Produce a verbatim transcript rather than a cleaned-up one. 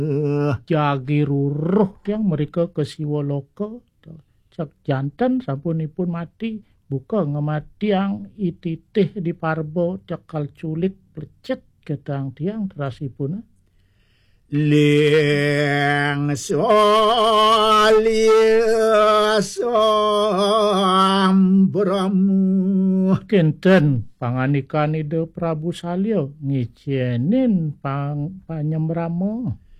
jagi ruruh tiang mereka ke Siwaloka cek janten sapunipun mati buka ngematiang ititih di parbo cekal culik plecet ketang tiang terasipun Liang Soliasambramu kinten panganikan ide Prabu Salya ngicenin pang panyemramo